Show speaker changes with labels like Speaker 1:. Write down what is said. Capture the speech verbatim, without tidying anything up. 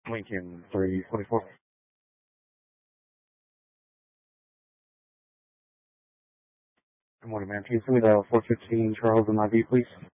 Speaker 1: Lincoln three forty-four. Good morning, ma'am. Can you send me the four fifteen Charles and I V, please?